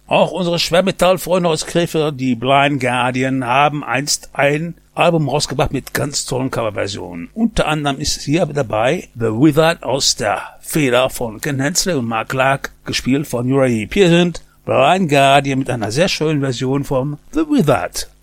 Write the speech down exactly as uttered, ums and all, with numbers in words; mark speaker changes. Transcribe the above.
Speaker 1: Auch unsere Schwermetallfreunde aus Krefeld, die Blind Guardian, haben einst ein Album rausgebracht mit ganz tollen Coverversionen. Unter anderem ist hier dabei The Wizard aus der Feder von Ken Hensley und Mark Clark, gespielt von Uriah Heep. Hier sind Blind Guardian mit einer sehr schönen Version vom The Wizard.